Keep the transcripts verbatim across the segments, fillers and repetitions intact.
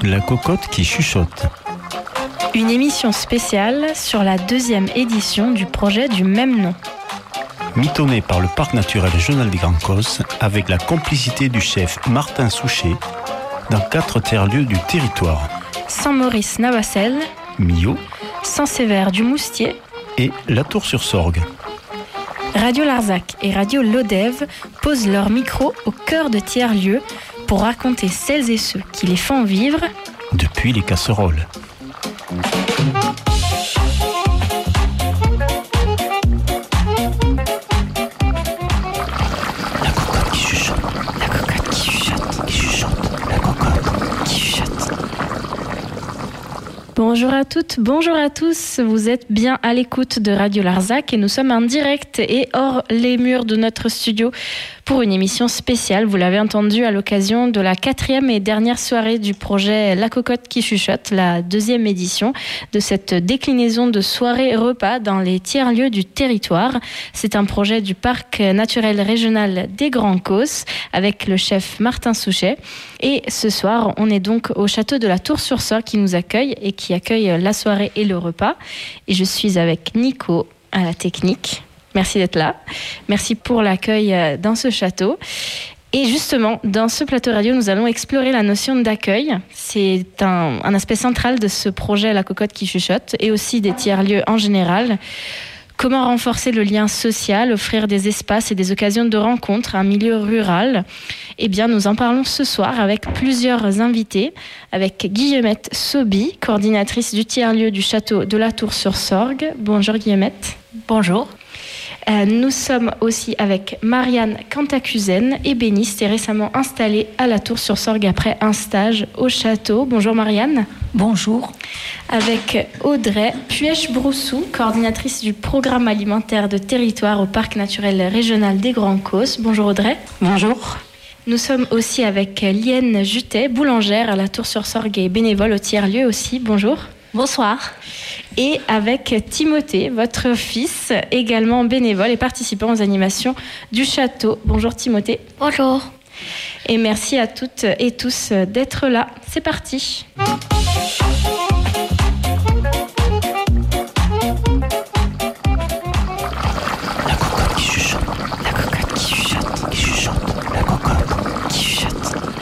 La cocotte qui chuchote. Une émission spéciale sur la deuxième édition du projet du même nom. Mitonné par le parc naturel régional des Grands Causses avec la complicité du chef Martin Souchet dans quatre tiers-lieux du territoire. Saint-Maurice-Navassel, Millau, Saint-Sévère du Moustier et La Tour-sur-Sorgue. Radio Larzac et Radio Lodève posent leur micro au cœur de tiers-lieux pour raconter celles et ceux qui les font vivre depuis les casseroles. La cocotte qui chuchote, la cocotte qui chuchote, qui chuchote, la cocotte qui chuchote. Bonjour à toutes, bonjour à tous, vous êtes bien à l'écoute de Radio Larzac et nous sommes en direct et hors les murs de notre studio pour une émission spéciale, vous l'avez entendu, à l'occasion de la quatrième et dernière soirée du projet La Cocotte qui chuchote, la deuxième édition de cette déclinaison de soirée-repas dans les tiers-lieux du territoire. C'est un projet du parc naturel régional des Grands Causses avec le chef Martin Souchet. Et ce soir, on est donc au château de la Tour-sur-Sorgue qui nous accueille et qui accueille la soirée et le repas. Et je suis avec Nico à la technique. Merci d'être là. Merci pour l'accueil dans ce château. Et justement, dans ce plateau radio, nous allons explorer la notion d'accueil. C'est un, un aspect central de ce projet La Cocotte qui chuchote et aussi des tiers-lieux en général. Comment renforcer le lien social, offrir des espaces et des occasions de rencontre à un milieu rural ? Eh bien, nous en parlons ce soir avec plusieurs invités, avec Guillemette Soby, coordinatrice du tiers-lieu du château de la Tour-sur-Sorgue. Bonjour Guillemette. Bonjour. Euh, nous sommes aussi avec Marianne Cantacuzen, ébéniste et récemment installée à la Tour-sur-Sorgue après un stage au château. Bonjour Marianne. Bonjour. Avec Audrey Puech-Broussou, coordinatrice du programme alimentaire de territoire au parc naturel régional des Grands Causses. Bonjour Audrey. Bonjour. Nous sommes aussi avec Lienne Jutet, boulangère à la Tour-sur-Sorgue et bénévole au tiers-lieu aussi. Bonjour. Bonsoir. Et avec Timothée, votre fils, également bénévole et participant aux animations du château. Bonjour Timothée. Bonjour. Et merci à toutes et tous d'être là. C'est parti. La cocotte qui chuchote, la cocotte qui chuchote, qui chuchote, la cocotte qui chuchote.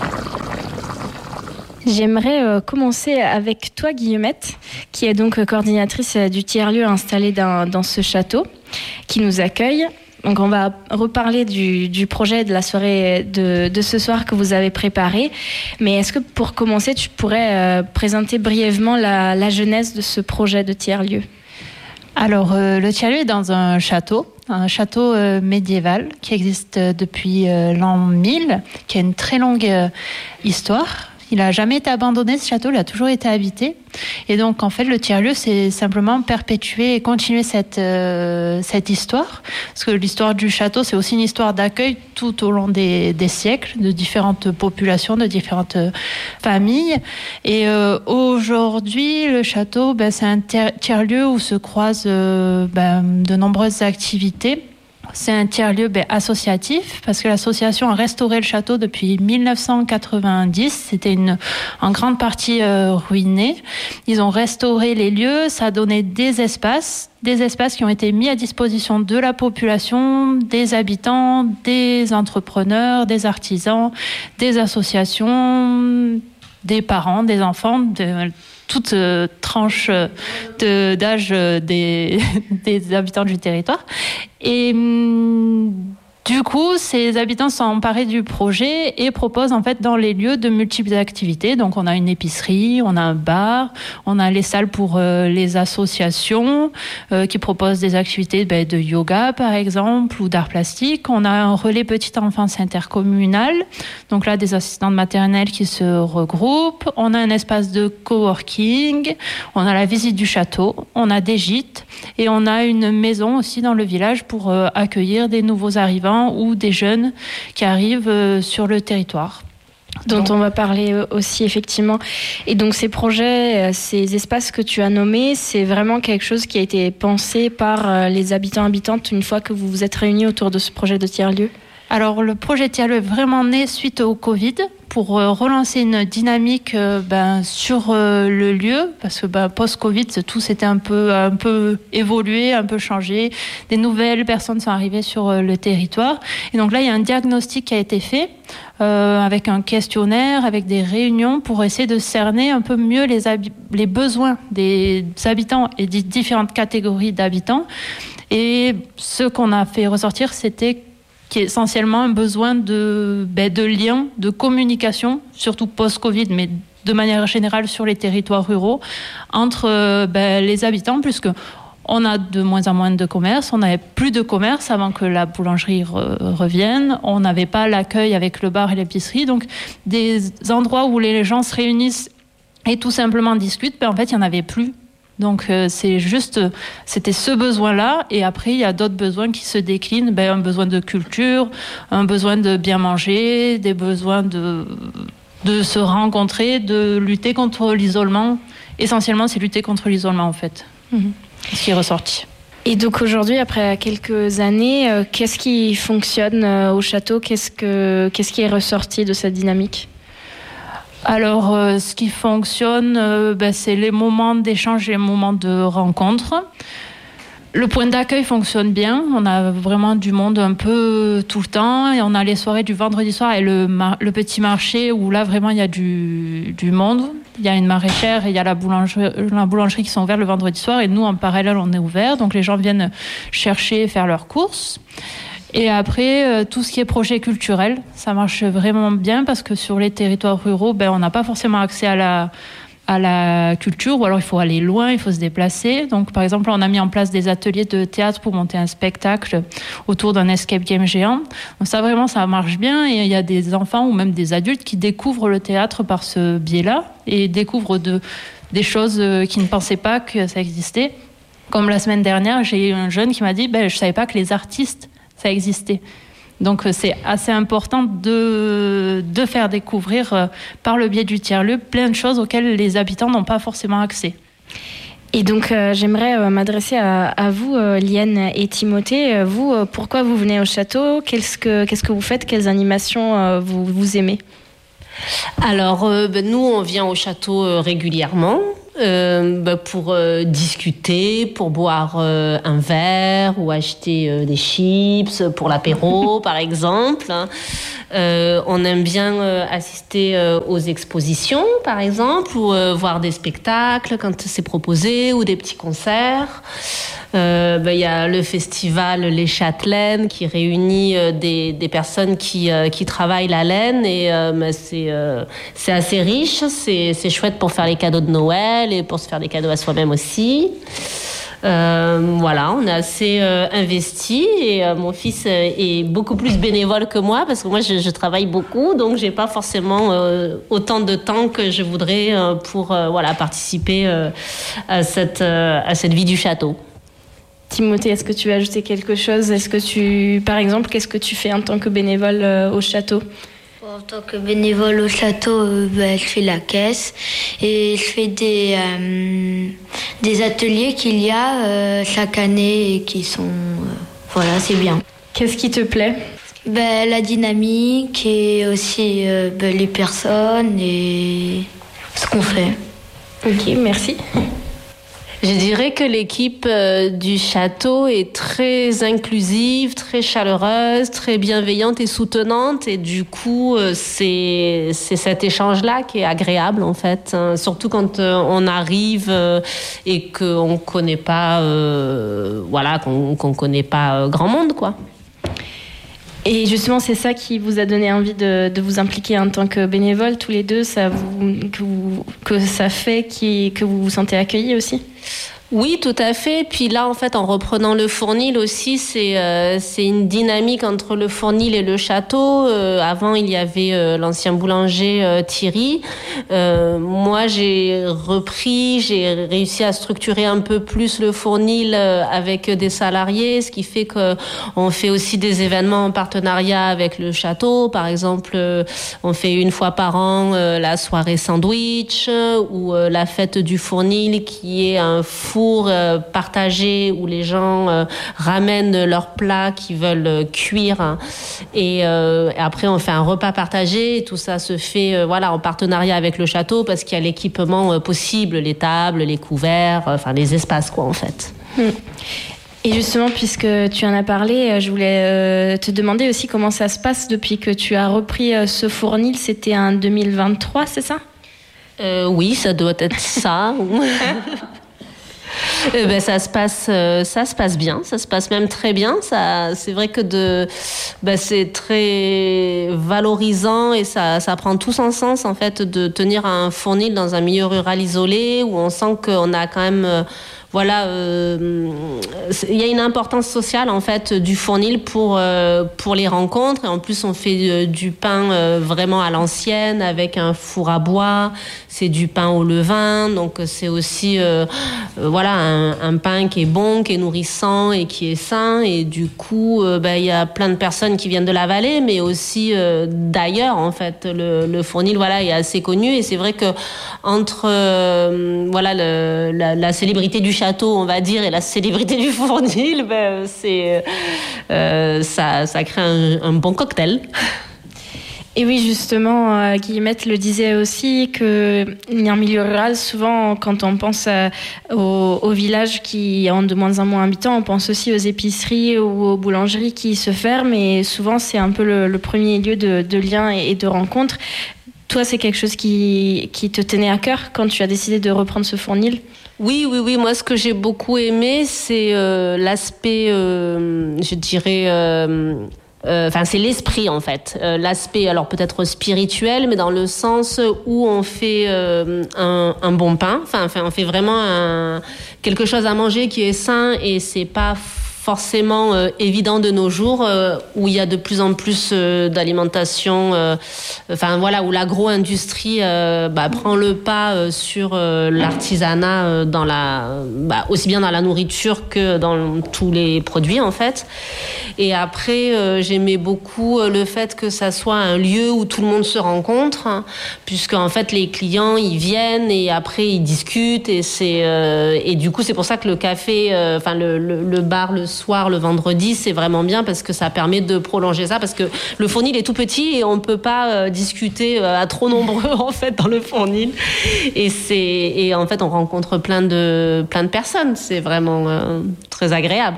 J'aimerais euh, commencer avec toi, Guillemette, qui est donc coordinatrice du tiers-lieu installé dans, dans ce château, qui nous accueille. Donc on va reparler du, du projet de la soirée de, de ce soir que vous avez préparé. Mais est-ce que pour commencer, tu pourrais euh, présenter brièvement la, la genèse de ce projet de tiers-lieu ? Alors, euh, le tiers-lieu est dans un château, un château euh, médiéval qui existe depuis euh, l'an mille, qui a une très longue euh, histoire. Il n'a jamais été abandonné, ce château, il a toujours été habité. Et donc, en fait, le tiers-lieu, c'est simplement perpétuer et continuer cette, euh, cette histoire. Parce que l'histoire du château, c'est aussi une histoire d'accueil tout au long des, des siècles, de différentes populations, de différentes familles. Et euh, aujourd'hui, le château, ben, c'est un tiers-lieu où se croisent euh, ben, de nombreuses activités. C'est un tiers-lieu ben, associatif parce que l'association a restauré le château depuis dix-neuf cent quatre-vingt-dix. C'était une, en grande partie euh, ruiné. Ils ont restauré les lieux, ça a donné des espaces, des espaces qui ont été mis à disposition de la population, des habitants, des entrepreneurs, des artisans, des associations, des parents, des enfants, de toute euh, tranche de, d'âge des, des habitants du territoire. Et hum, du coup, ces habitants sont emparés du projet et proposent en fait dans les lieux de multiples activités. Donc, on a une épicerie, on a un bar, on a les salles pour euh, les associations euh, qui proposent des activités ben, de yoga, par exemple, ou d'art plastique. On a un relais petite enfance intercommunal. Donc là, des assistantes maternelles qui se regroupent. On a un espace de coworking. On a la visite du château. On a des gîtes et on a une maison aussi dans le village pour euh, accueillir des nouveaux arrivants ou des jeunes qui arrivent euh, sur le territoire. Dont donc, on va parler aussi effectivement. Et donc ces projets, ces espaces que tu as nommés, c'est vraiment quelque chose qui a été pensé par les habitants habitantes une fois que vous vous êtes réunis autour de ce projet de tiers-lieu ? Alors le projet tiers-lieu est vraiment né suite au Covid pour relancer une dynamique ben, sur le lieu, parce que ben, post-Covid, tout s'était un peu, un peu évolué, un peu changé. Des nouvelles personnes sont arrivées sur le territoire. Et donc là, il y a un diagnostic qui a été fait euh, avec un questionnaire, avec des réunions pour essayer de cerner un peu mieux les, hab- les besoins des habitants et des différentes catégories d'habitants. Et ce qu'on a fait ressortir, c'était qui est essentiellement un besoin de, ben, de lien, de communication, surtout post-Covid, mais de manière générale sur les territoires ruraux, entre ben, les habitants, puisque on a de moins en moins de commerce, on n'avait plus de commerce avant que la boulangerie re- revienne, on n'avait pas l'accueil avec le bar et l'épicerie, donc des endroits où les gens se réunissent et tout simplement discutent, ben, en fait, il n'y en avait plus. Donc euh, c'est juste, c'était ce besoin-là, et après il y a d'autres besoins qui se déclinent, ben, un besoin de culture, un besoin de bien manger, des besoins de, de se rencontrer, de lutter contre l'isolement. Essentiellement, c'est lutter contre l'isolement en fait, mmh. ce qui est ressorti. Et donc aujourd'hui, après quelques années, euh, qu'est-ce qui fonctionne euh, au château ? Qu'est-ce que, qu'est-ce qui est ressorti de cette dynamique ? Alors, euh, ce qui fonctionne, euh, ben, c'est les moments d'échange et les moments de rencontre. Le point d'accueil fonctionne bien. On a vraiment du monde un peu tout le temps. Et on a les soirées du vendredi soir et le, mar- le petit marché où là, vraiment, il y a du, du monde. Il y a une maraîchère et il y a la boulangerie, la boulangerie qui sont ouvertes le vendredi soir. Et nous, en parallèle, on est ouvert. Donc, les gens viennent chercher et faire leurs courses. Et après, euh, tout ce qui est projet culturel, ça marche vraiment bien parce que sur les territoires ruraux, ben, on n'a pas forcément accès à la, à la culture, ou alors il faut aller loin, il faut se déplacer. Donc, par exemple, on a mis en place des ateliers de théâtre pour monter un spectacle autour d'un escape game géant. Donc ça, vraiment, ça marche bien. Et il y a des enfants ou même des adultes qui découvrent le théâtre par ce biais-là et découvrent de, des choses qu'ils ne pensaient pas que ça existait. Comme la semaine dernière, j'ai eu un jeune qui m'a dit ben, « je ne savais pas que les artistes ça existait ». Donc c'est assez important de, de faire découvrir euh, par le biais du tiers-lieu plein de choses auxquelles les habitants n'ont pas forcément accès. Et donc euh, j'aimerais euh, m'adresser à, à vous, euh, Liane et Timothée. Euh, vous, euh, pourquoi vous venez au château ? Qu'est-ce que, qu'est-ce que vous faites ? Quelles animations euh, vous, vous aimez ? Alors, euh, ben, nous, on vient au château euh, régulièrement. Euh, bah pour euh, discuter, pour boire euh, un verre ou acheter euh, des chips pour l'apéro par exemple. Euh, on aime bien euh, assister euh, aux expositions par exemple, ou euh, voir des spectacles quand c'est proposé, ou des petits concerts. Euh, bah, y a le festival Les Châtelaines qui réunit euh, des, des personnes qui, euh, qui travaillent la laine, et euh, bah, c'est, euh, c'est assez riche, c'est, c'est chouette pour faire les cadeaux de Noël et pour se faire des cadeaux à soi-même aussi. Euh, voilà, on est assez euh, investis, et euh, mon fils euh, est beaucoup plus bénévole que moi parce que moi je, je travaille beaucoup, donc j'ai pas forcément euh, autant de temps que je voudrais euh, pour euh, voilà, participer euh, à, cette, euh, à cette vie du château. Timothée, est-ce que tu veux ajouter quelque chose ? Est-ce que tu, par exemple, qu'est-ce que tu fais en tant que bénévole euh, au château ? En tant que bénévole au château, euh, bah, je fais la caisse et je fais des, euh, des ateliers qu'il y a euh, chaque année et qui sont... Euh, voilà, c'est bien. Qu'est-ce qui te plaît ? bah, La dynamique et aussi euh, bah, les personnes et ce qu'on fait. Ok, merci. Je dirais que l'équipe euh, du château est très inclusive, très chaleureuse, très bienveillante et soutenante, et du coup euh, c'est c'est cet échange-là qui est agréable en fait, hein, surtout quand euh, on arrive euh, et qu'on connaît pas euh, voilà qu'on qu'on connaît pas euh, grand monde quoi. Et justement, c'est ça qui vous a donné envie de, de vous impliquer en tant que bénévole, tous les deux, ça vous, que, vous, que ça fait qui, que vous vous sentez accueillis aussi ? Oui, tout à fait. Puis là, en fait, en reprenant le Fournil aussi, c'est euh, c'est une dynamique entre le Fournil et le château. Euh, avant, il y avait euh, l'ancien boulanger euh, Thierry. Euh, moi, j'ai repris, j'ai réussi à structurer un peu plus le Fournil euh, avec des salariés, ce qui fait que on fait aussi des événements en partenariat avec le château. Par exemple, euh, on fait une fois par an euh, la soirée sandwich, euh, ou euh, la fête du Fournil, qui est un four concours euh, partagés où les gens euh, ramènent leurs plats qu'ils veulent euh, cuire hein, et, euh, et après on fait un repas partagé. Et tout ça se fait euh, voilà en partenariat avec le château parce qu'il y a l'équipement euh, possible, les tables, les couverts, euh, enfin les espaces quoi en fait. Mmh. Et justement, puisque tu en as parlé, je voulais euh, te demander aussi comment ça se passe depuis que tu as repris euh, ce fournil. C'était en deux mille vingt-trois, c'est ça ? euh, Oui, ça doit être ça. Euh, ben, ça se passe, euh, ça se passe bien, ça se passe même très bien. Ça, c'est vrai que de, ben, c'est très valorisant et ça, ça prend tout son sens en fait de tenir un fournil dans un milieu rural isolé où on sent qu'on a quand même, euh, voilà, euh, il y a une importance sociale en fait du fournil pour euh, pour les rencontres et en plus on fait euh, du pain euh, vraiment à l'ancienne avec un four à bois. C'est du pain au levain, donc c'est aussi euh, euh, voilà un, un pain qui est bon, qui est nourrissant et qui est sain. Et du coup, euh, ben, y a plein de personnes qui viennent de la vallée, mais aussi euh, d'ailleurs en fait. Le, le fournil voilà est assez connu et c'est vrai que entre euh, voilà le, la, la célébrité du château, on va dire, et la célébrité du fournil, ben, c'est euh, ça ça crée un, un bon cocktail. Et oui, justement, euh, Guillemette le disait aussi, que en milieu rural, souvent, quand on pense à, aux, aux villages qui ont de moins en moins habitants, on pense aussi aux épiceries ou aux boulangeries qui se ferment. Et souvent, c'est un peu le, le premier lieu de, de lien et, et de rencontre. Toi, c'est quelque chose qui, qui te tenait à cœur quand tu as décidé de reprendre ce fournil ? Oui, oui, oui. Moi, ce que j'ai beaucoup aimé, c'est euh, l'aspect, euh, je dirais... Euh, Enfin, euh, c'est l'esprit en fait, euh, l'aspect alors peut-être spirituel, mais dans le sens où on fait euh, un, un bon pain. Enfin, on fait vraiment un, quelque chose à manger qui est sain et c'est pas forcément euh, évident de nos jours euh, où il y a de plus en plus euh, d'alimentation, euh, enfin voilà, où l'agro-industrie euh, bah, prend le pas euh, sur euh, l'artisanat euh, dans la, bah, aussi bien dans la nourriture que dans tous les produits en fait. Et après, euh, j'aimais beaucoup le fait que ça soit un lieu où tout le monde se rencontre, hein, puisque en fait les clients ils viennent et après ils discutent et c'est euh, et du coup c'est pour ça que le café, enfin euh, le, le, le bar le soir, le vendredi, c'est vraiment bien parce que ça permet de prolonger ça parce que le fournil est tout petit et on peut pas euh, discuter euh, à trop nombreux en fait dans le fournil et c'est et en fait on rencontre plein de plein de personnes, c'est vraiment euh, très agréable.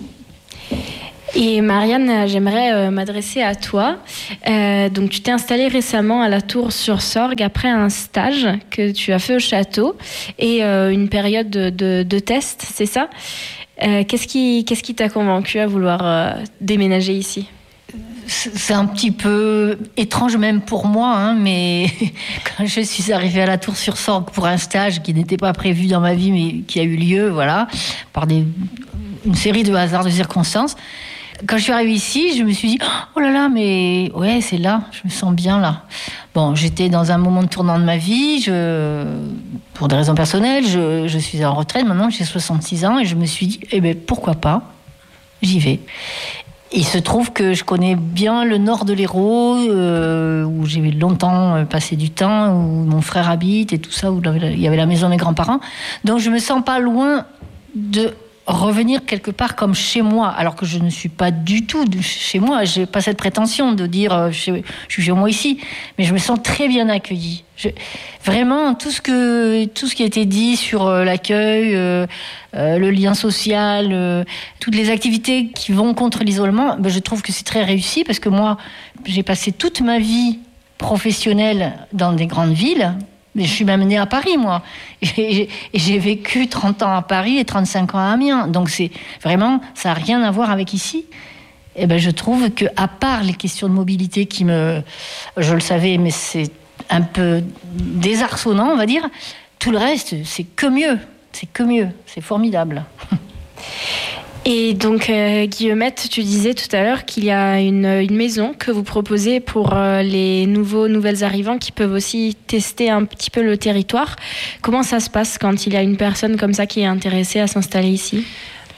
Et Marianne, j'aimerais euh, m'adresser à toi. Euh, donc, tu t'es installée récemment à la Tour-sur-Sorgue après un stage que tu as fait au château et euh, une période de, de, de test, c'est ça ? euh, Qu'est-ce qui, qu'est-ce qui t'a convaincu à vouloir euh, déménager ici ? C'est un petit peu étrange même pour moi, hein, mais quand je suis arrivée à la Tour-sur-Sorgue pour un stage qui n'était pas prévu dans ma vie, mais qui a eu lieu, voilà, par des, une série de hasards, de circonstances. Quand je suis arrivée ici, je me suis dit « Oh là là, mais ouais, c'est là, je me sens bien là. » Bon, j'étais dans un moment tournant de ma vie, je, pour des raisons personnelles, je, je suis en retraite, maintenant j'ai soixante-six ans, et je me suis dit « Eh bien, pourquoi pas ? J'y vais. » Il se trouve que je connais bien le nord de l'Hérault, euh, où j'ai longtemps passé du temps, où mon frère habite et tout ça, où il y avait la maison de mes grands-parents. Donc je me sens pas loin de revenir quelque part comme chez moi, alors que je ne suis pas du tout de chez moi. J'ai pas cette prétention de dire euh, je, je suis chez moi ici, mais je me sens très bien accueillie. Je, vraiment, tout ce que tout ce qui a été dit sur euh, l'accueil, euh, euh, le lien social, euh, toutes les activités qui vont contre l'isolement, ben, je trouve que c'est très réussi parce que moi, j'ai passé toute ma vie professionnelle dans des grandes villes. Mais je suis même née à Paris, moi. Et j'ai vécu trente ans à Paris et trente-cinq ans à Amiens. Donc, c'est vraiment, ça n'a rien à voir avec ici. Et ben, je trouve qu'à part les questions de mobilité qui me... Je le savais, mais c'est un peu désarçonnant, on va dire. Tout le reste, c'est que mieux. C'est que mieux. C'est formidable. Et donc, euh, Guillemette, tu disais tout à l'heure qu'il y a une, une maison que vous proposez pour euh, les nouveaux, nouvelles arrivants qui peuvent aussi tester un petit peu le territoire. Comment ça se passe quand il y a une personne comme ça qui est intéressée à s'installer ici ?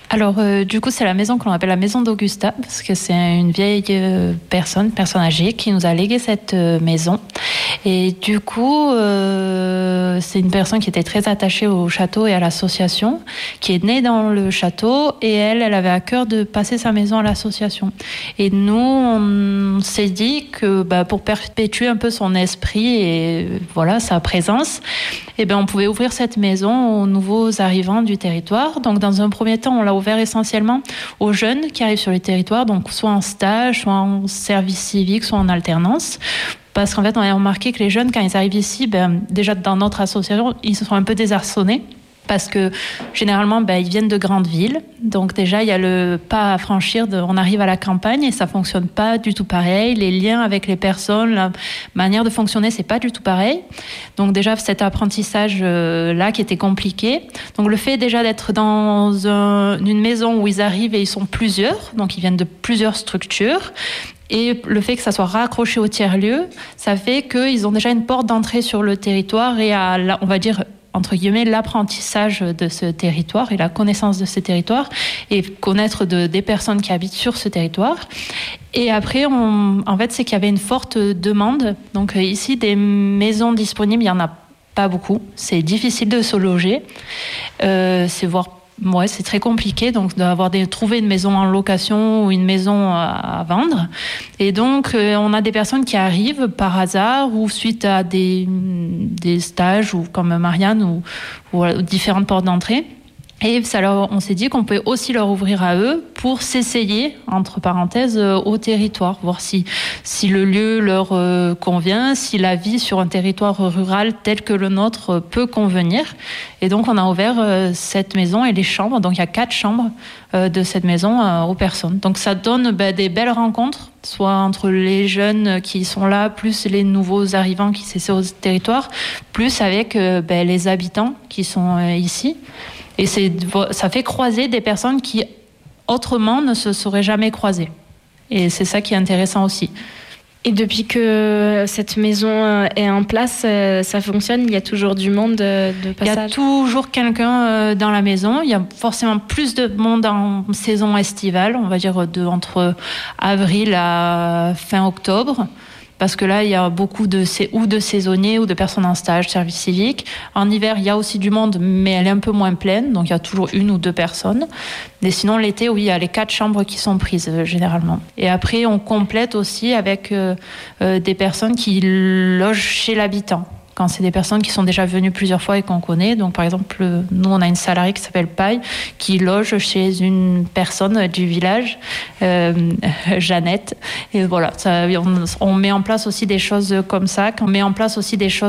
Alors, euh, du coup, c'est la maison que l'on appelle la maison d'Augusta, parce que c'est une vieille euh, personne, personne âgée, qui nous a légué cette euh, maison. Et du coup, euh, c'est une personne qui était très attachée au château et à l'association, qui est née dans le château, et elle, elle avait à cœur de passer sa maison à l'association. Et nous, on s'est dit que bah, pour perpétuer un peu son esprit et voilà sa présence, eh ben, on pouvait ouvrir cette maison aux nouveaux arrivants du territoire. Donc, dans un premier temps, on l'a ouvert essentiellement aux jeunes qui arrivent sur le territoire, donc soit en stage, soit en service civique, soit en alternance. Parce qu'en fait, on a remarqué que les jeunes, quand ils arrivent ici, ben, déjà dans notre association, ils se sont un peu désarçonnés. Parce que généralement, ben, ils viennent de grandes villes. Donc déjà, il y a le pas à franchir. De, on arrive à la campagne et ça fonctionne pas du tout pareil. Les liens avec les personnes, la manière de fonctionner, c'est pas du tout pareil. Donc déjà, cet apprentissage-là euh, qui était compliqué. Donc le fait déjà d'être dans un, une maison où ils arrivent et ils sont plusieurs, donc ils viennent de plusieurs structures. Et le fait que ça soit raccroché au tiers-lieu, ça fait qu'ils ont déjà une porte d'entrée sur le territoire et à, on va dire, entre guillemets, l'apprentissage de ce territoire et la connaissance de ce territoire et connaître de, des personnes qui habitent sur ce territoire. Et après, on, en fait, c'est qu'il y avait une forte demande. Donc ici, des maisons disponibles, il n'y en a pas beaucoup. C'est difficile de se loger. Euh, c'est voire Ouais, c'est très compliqué donc d'avoir des, trouver une maison en location ou une maison à, à vendre. Et donc, euh, on a des personnes qui arrivent par hasard ou suite à des, des stages ou comme Marianne ou, ou, ou différentes portes d'entrée. Et ça leur, on s'est dit qu'on pouvait aussi leur ouvrir à eux pour s'essayer, entre parenthèses, euh, au territoire, voir si, si le lieu leur euh, convient, si la vie sur un territoire rural tel que le nôtre euh, peut convenir. Et donc, on a ouvert euh, cette maison et les chambres. Donc, il y a quatre chambres euh, de cette maison euh, aux personnes. Donc, ça donne bah, des belles rencontres, soit entre les jeunes qui sont là, plus les nouveaux arrivants qui s'essaient au territoire, plus avec euh, bah, les habitants qui sont euh, ici. Et c'est, ça fait croiser des personnes qui, autrement, ne se seraient jamais croisées. Et c'est ça qui est intéressant aussi. Et depuis que cette maison est en place, ça fonctionne? Il y a toujours du monde de passage? Il y a toujours quelqu'un dans la maison. Il y a forcément plus de monde en saison estivale, on va dire de, entre avril à fin octobre. Parce que là, il y a beaucoup de, ou de saisonniers ou de personnes en stage, service civique. En hiver, il y a aussi du monde, mais elle est un peu moins pleine. Donc, il y a toujours une ou deux personnes. Mais sinon, l'été, oui, il y a les quatre chambres qui sont prises, euh, généralement. Et après, on complète aussi avec euh, euh, des personnes qui logent chez l'habitant. Quand c'est des personnes qui sont déjà venues plusieurs fois et qu'on connaît. Donc, par exemple, nous, on a une salariée qui s'appelle Paille, qui loge chez une personne du village, euh, Jeannette. Et voilà, ça, on, on met en place aussi des choses comme ça. On met en place aussi des choses